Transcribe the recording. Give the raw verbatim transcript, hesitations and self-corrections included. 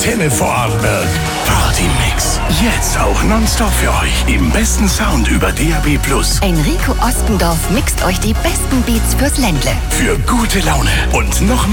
Antenne Vorarlberg. Party-Mix. Jetzt auch nonstop für euch. Im besten Sound über D A B plus. Enrico Ostendorf mixt euch die besten Beats fürs Ländle. Für gute Laune und noch mehr.